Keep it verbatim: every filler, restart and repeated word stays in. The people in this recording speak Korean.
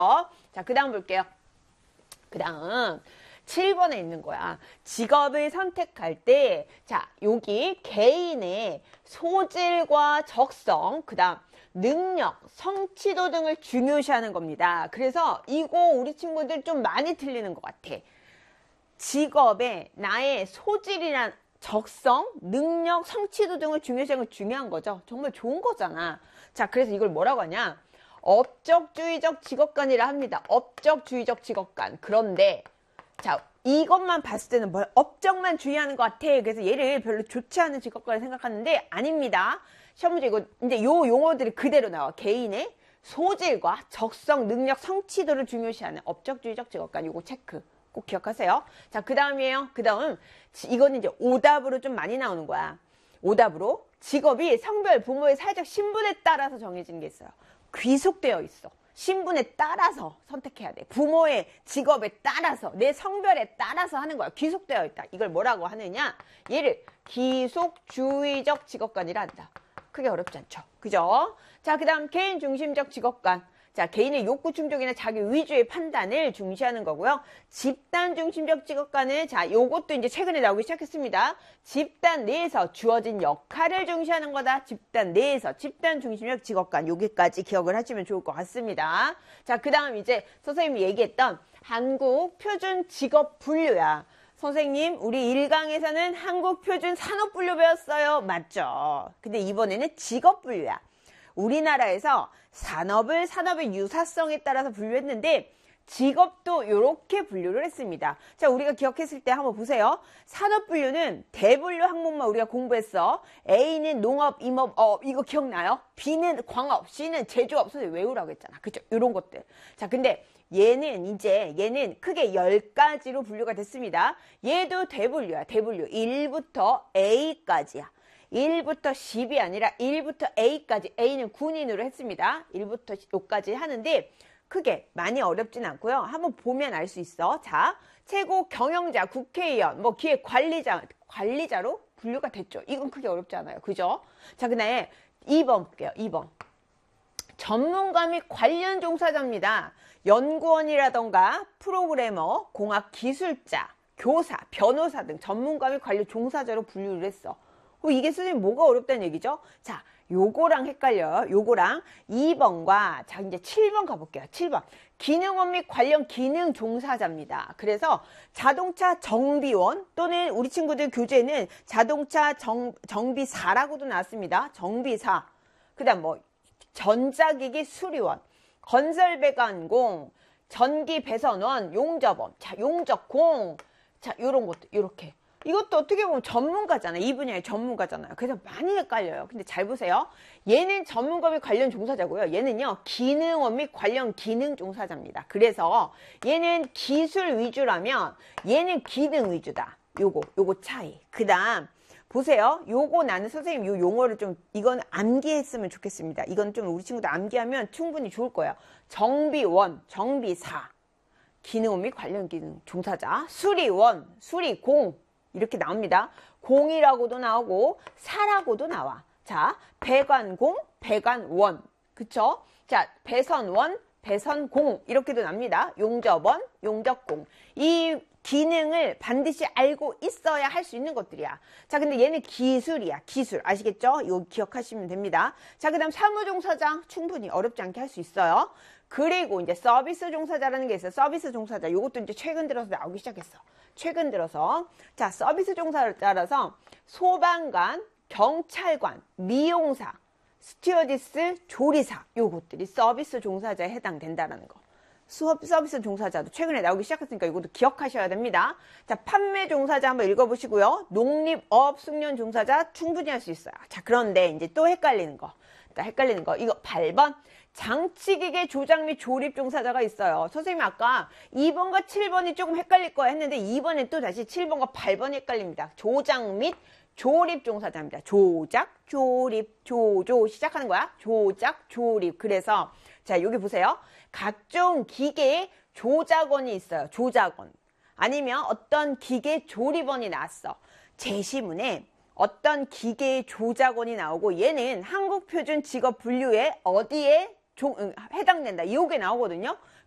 자, 그 다음 볼게요. 그 다음 칠 번에 있는 거야. 직업을 선택할 때, 자, 여기 개인의 소질과 적성, 그 다음 능력, 성취도 등을 중요시하는 겁니다. 그래서 이거 우리 친구들 좀 많이 틀리는 것 같아. 직업에 나의 소질이란 적성, 능력, 성취도 등을 중요시하는 건 중요한 거죠. 정말 좋은 거잖아. 자, 그래서 이걸 뭐라고 하냐? 업적주의적 직업관이라 합니다. 업적주의적 직업관. 그런데 자, 이것만 봤을 때는 뭐 업적만 주의하는 것 같아. 그래서 얘를 별로 좋지 않은 직업관을 생각하는데 아닙니다. 시험 문제 이거 이제 요 용어들이 그대로 나와. 개인의 소질과 적성, 능력, 성취도를 중요시하는 업적주의적 직업관. 요거 체크 꼭 기억하세요. 자, 그 다음이에요. 그 다음 이거는 이제 오답으로 좀 많이 나오는 거야. 오답으로 직업이 성별, 부모의 사회적 신분에 따라서 정해지는 게 있어요. 귀속되어 있어. 신분에 따라서 선택해야 돼. 부모의 직업에 따라서, 내 성별에 따라서 하는 거야. 귀속되어 있다. 이걸 뭐라고 하느냐? 얘를 귀속주의적 직업관이라 한다. 크게 어렵지 않죠. 그죠? 자, 그 다음 개인 중심적 직업관. 자, 개인의 욕구 충족이나 자기 위주의 판단을 중시하는 거고요. 집단 중심적 직업관은 자, 요것도 이제 최근에 나오기 시작했습니다. 집단 내에서 주어진 역할을 중시하는 거다. 집단 내에서 집단 중심적 직업관. 여기까지 기억을 하시면 좋을 것 같습니다. 자, 그 다음 이제 선생님이 얘기했던 한국 표준 직업 분류야. 선생님, 우리 일 강에서는 한국 표준 산업 분류 배웠어요. 맞죠? 근데 이번에는 직업 분류야. 우리나라에서 산업을 산업의 유사성에 따라서 분류했는데 직업도 이렇게 분류를 했습니다. 자, 우리가 기억했을 때 한번 보세요. 산업 분류는 대분류 항목만 우리가 공부했어. A는 농업, 임업, 업 이거 기억나요? B는 광업, C는 제조업. 선생님 외우라고 했잖아. 그죠? 이런 것들. 자, 근데 얘는 이제 얘는 크게 열 가지로 분류가 됐습니다. 얘도 대분류야. 대분류. 일부터 A까지야. 일부터 십이 아니라 일부터 A까지. A는 군인으로 했습니다. 일부터 오까지 하는데 크게 많이 어렵진 않고요. 한번 보면 알 수 있어. 자, 최고 경영자, 국회의원, 뭐 기획 관리자, 관리자로 분류가 됐죠. 이건 크게 어렵지 않아요. 그죠? 자, 그 다음에 이 번 볼게요. 이 번. 전문가 및 관련 종사자입니다. 연구원이라던가 프로그래머, 공학 기술자, 교사, 변호사 등 전문가 및 관련 종사자로 분류를 했어. 어, 이게 선생님 뭐가 어렵다는 얘기죠? 자, 요거랑 헷갈려요. 요거랑 이 번과 자 이제 칠 번 가볼게요. 칠 번. 기능원 및 관련 기능 종사자입니다. 그래서 자동차 정비원 또는 우리 친구들 교재에는 자동차 정, 정비사라고도 나왔습니다. 정비사. 그 다음 뭐 전자기기 수리원, 건설배관공, 전기배선원, 용접원, 자 용접공, 자 요런 것도 요렇게. 이것도 어떻게 보면 전문가잖아요. 이 분야의 전문가잖아요. 그래서 많이 헷갈려요. 근데 잘 보세요. 얘는 전문가 및 관련 종사자고요. 얘는요. 기능원 및 관련 기능 종사자입니다. 그래서 얘는 기술 위주라면 얘는 기능 위주다. 요거 요거 차이. 그 다음 보세요. 요거 나는 선생님 요 용어를 좀 이건 암기했으면 좋겠습니다. 이건 좀 우리 친구들 암기하면 충분히 좋을 거예요. 정비원, 정비사, 기능원 및 관련 기능 종사자, 수리원, 수리공 이렇게 나옵니다. 공이라고도 나오고 사라고도 나와. 자, 배관공, 배관원. 그쵸? 자, 배선원, 배선공 이렇게도 납니다. 용접원, 용접공. 이 기능을 반드시 알고 있어야 할 수 있는 것들이야. 자, 근데 얘는 기술이야. 기술. 아시겠죠? 이거 기억하시면 됩니다. 자, 그 다음 사무종사자 충분히 어렵지 않게 할 수 있어요. 그리고 이제 서비스 종사자라는 게 있어요. 서비스 종사자. 이것도 이제 최근 들어서 나오기 시작했어. 최근 들어서. 자, 서비스 종사자라서 소방관, 경찰관, 미용사, 스튜어디스, 조리사. 요것들이 서비스 종사자에 해당된다라는 거. 수업 서비스 종사자도 최근에 나오기 시작했으니까 이것도 기억하셔야 됩니다. 자, 판매 종사자 한번 읽어보시고요. 농립업 숙련 종사자 충분히 할 수 있어요. 자, 그런데 이제 또 헷갈리는 거. 또 헷갈리는 거. 이거 팔 번. 장치기계 조작 및 조립 종사자가 있어요. 선생님 아까 이 번과 칠 번이 조금 헷갈릴 거야 했는데 이 번엔 또 다시 칠 번과 팔 번이 헷갈립니다. 조작 및 조립 종사자입니다. 조작, 조립, 조조 시작하는 거야. 조작, 조립. 그래서 자 여기 보세요. 각종 기계 조작원이 있어요. 조작원. 아니면 어떤 기계 조립원이 나왔어. 제시문에 어떤 기계 조작원이 나오고 얘는 한국 표준 직업 분류에 어디에 종, 해당된다. 이게 나오거든요.